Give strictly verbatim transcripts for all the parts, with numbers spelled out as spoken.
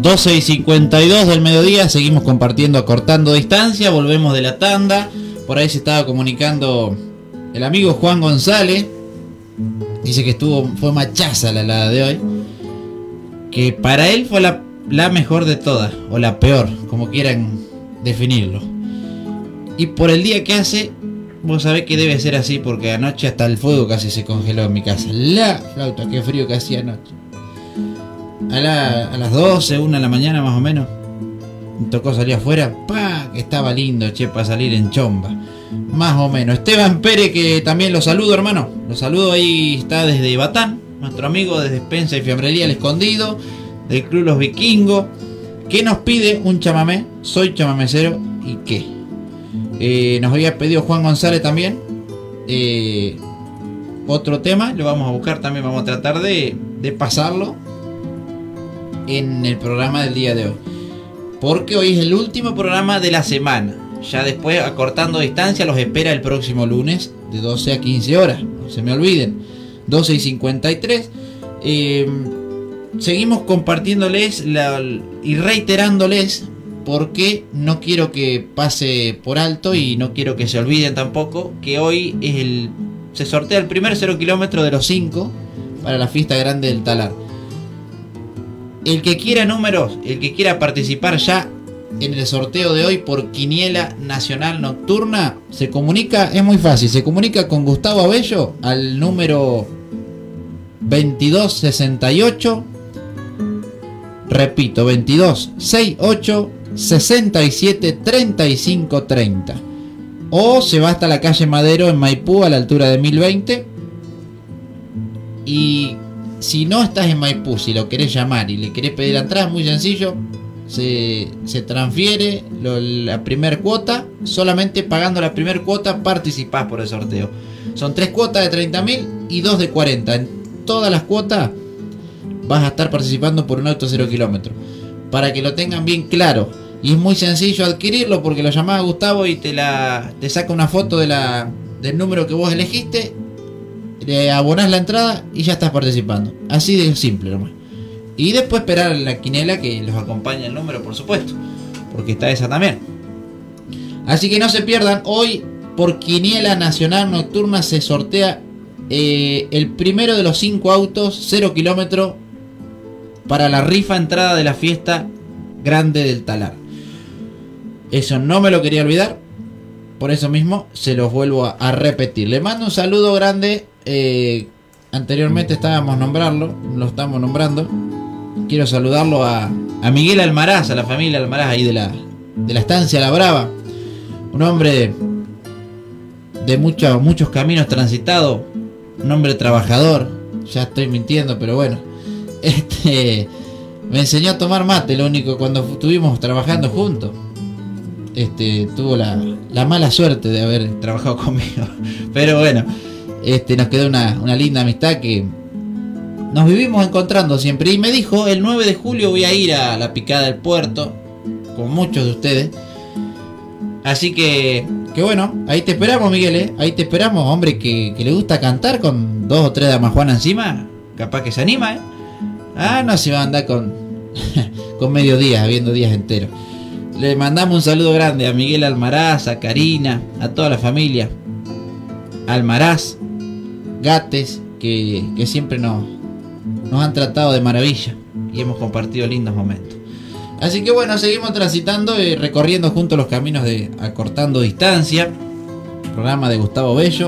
doce y cincuenta y dos del mediodía, seguimos compartiendo Acortando Distancia, volvemos de la tanda. Por ahí se estaba comunicando el amigo Juan González, dice que estuvo, fue machaza la helada de hoy, que para él fue la, la mejor de todas, o la peor, como quieran definirlo. Y por el día que hace, vos sabés que debe ser así, porque anoche hasta el fuego casi se congeló en mi casa. La flauta, qué frío que hacía anoche. A, la, a las doce, una de la mañana más o menos, me tocó salir afuera. ¡Pah! Que estaba lindo, che, para salir en chomba. Más o menos. Esteban Pérez, que también lo saludo, hermano. Lo saludo, ahí está desde Batán, nuestro amigo de Despensa y Fiambrería El Escondido, del Club Los Vikingos, que nos pide un chamamé. Soy chamamecero y qué. Eh, nos había pedido Juan González también eh, otro tema, lo vamos a buscar también, vamos a tratar de, de pasarlo en el programa del día de hoy, porque hoy es el último programa de la semana. Ya después, Acortando Distancia, los espera el próximo lunes de doce a quince horas, no se me olviden, doce y cincuenta y tres. eh, seguimos compartiéndoles la, y reiterándoles, porque no quiero que pase por alto y no quiero que se olviden tampoco, que hoy es el, se sortea el primer cero kilómetro de los cinco para la fiesta grande del Talar. El que quiera números, el que quiera participar ya en el sorteo de hoy por Quiniela Nacional Nocturna, se comunica, es muy fácil, se comunica con Gustavo Abello al número veintidós sesenta y ocho, repito, veintidós sesenta y ocho, sesenta y siete, treinta y cinco, treinta, o se va hasta la calle Madero en Maipú a la altura de mil veinte. Y si no estás en Maipú, si lo querés llamar y le querés pedir la entrada, muy sencillo, se, se transfiere lo, la primer cuota, solamente pagando la primer cuota participás por el sorteo. Son tres cuotas de treinta mil y dos de cuarenta. En todas las cuotas vas a estar participando por un auto cero kilómetros, para que lo tengan bien claro. Y es muy sencillo adquirirlo, porque lo llamás a Gustavo y te la te saca una foto de la del número que vos elegiste, le abonás la entrada y ya estás participando. Así de simple nomás. Y después esperar la quinela que los acompañe el número, por supuesto, porque está esa también. Así que no se pierdan, hoy por Quiniela Nacional Nocturna se sortea eh, el primero de los cinco autos cero kilómetros para la rifa entrada de la fiesta grande del Talar. Eso no me lo quería olvidar, por eso mismo se los vuelvo a, a repetir. Le mando un saludo grande. Eh, anteriormente estábamos nombrarlo, lo estamos nombrando. Quiero saludarlo a, a Miguel Almaraz, a la familia Almaraz ahí de la, de la estancia La Brava. Un hombre de, de muchos, muchos caminos transitados, un hombre trabajador. Ya estoy mintiendo, pero bueno. Este, me enseñó a tomar mate, lo único, cuando estuvimos trabajando juntos. Este, tuvo la, la mala suerte de haber trabajado conmigo. Pero bueno, este, nos quedó una, una linda amistad que nos vivimos encontrando siempre. Y me dijo, el nueve de julio voy a ir a la Picada del Puerto, con muchos de ustedes. Así que, que bueno, ahí te esperamos, Miguel, ¿eh? Ahí te esperamos, hombre, que, que le gusta cantar con dos o tres damas Juana encima. Capaz que se anima, ¿eh? Ah, no se va a andar con, con medio día, habiendo días enteros. Le mandamos un saludo grande a Miguel Almaraz, a Karina, a toda la familia Almaraz, Gates, que, que siempre nos, nos han tratado de maravilla y hemos compartido lindos momentos. Así que bueno, seguimos transitando y recorriendo juntos los caminos de Acortando Distancia, programa de Gustavo Bello,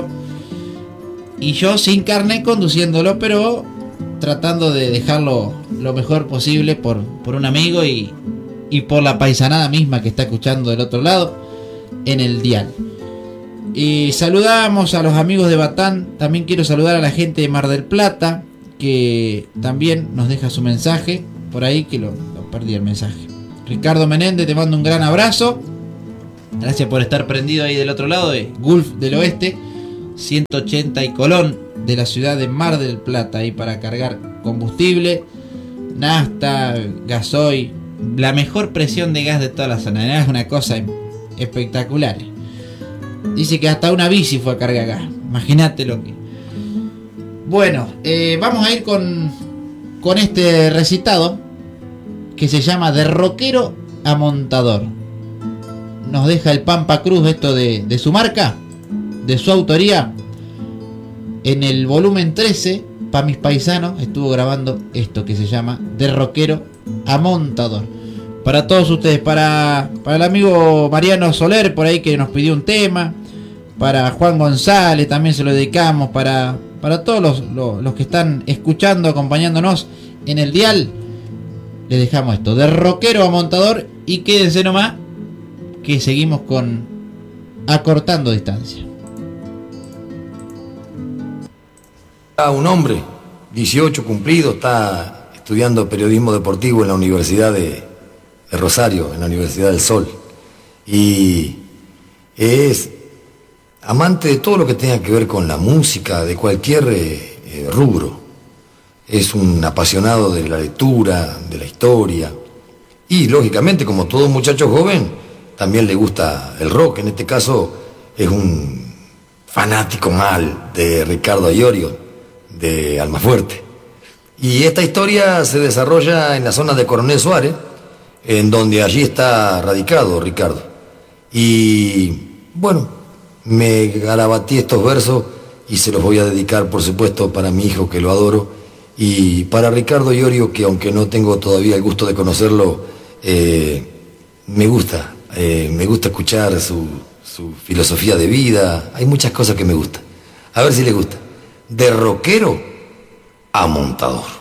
y yo sin carnet conduciéndolo, pero tratando de dejarlo lo mejor posible por, por un amigo y, y por la paisanada misma que está escuchando del otro lado en el dial. Y saludamos a los amigos de Batán. También quiero saludar a la gente de Mar del Plata, que también nos deja su mensaje por ahí, que lo, lo perdí el mensaje. Ricardo Menéndez, te mando un gran abrazo. Gracias por estar prendido ahí del otro lado de Gulf del Oeste, ciento ochenta y Colón, de la ciudad de Mar del Plata, ahí para cargar combustible, nafta, gasoil, la mejor presión de gas de toda la zona. Es una cosa espectacular. Dice que hasta una bici fue a cargar gas. Imagínate lo que... Bueno, eh, vamos a ir con, con este recitado que se llama De rockero a montador. Nos deja el Pampa Cruz esto de, de su marca, de su autoría. En el volumen trece, para mis paisanos, estuvo grabando esto que se llama De rockero a montador. Para todos ustedes, para, para el amigo Mariano Soler, por ahí que nos pidió un tema, para Juan González también se lo dedicamos, para, para todos los, los, los que están escuchando, acompañándonos en el dial, les dejamos esto, De rockero a montador, y quédense nomás, que seguimos con Acortando Distancia. Un hombre, dieciocho cumplido, está estudiando periodismo deportivo en la Universidad de, de Rosario, en la Universidad del Sol, y es amante de todo lo que tenga que ver con la música, de cualquier eh, eh, rubro. Es un apasionado de la lectura, de la historia, y lógicamente, como todo muchacho joven, también le gusta el rock. En este caso es un fanático mal de Ricardo Iorio, de Almafuerte. Y esta historia se desarrolla en la zona de Coronel Suárez, en donde allí está radicado Ricardo. Y bueno, me garabateé estos versos y se los voy a dedicar, por supuesto, para mi hijo, que lo adoro, y para Ricardo Iorio, que aunque no tengo todavía el gusto de conocerlo, eh, me gusta, eh, me gusta escuchar su, su filosofía de vida. Hay muchas cosas que me gustan. A ver si les gusta. De rockero a montador.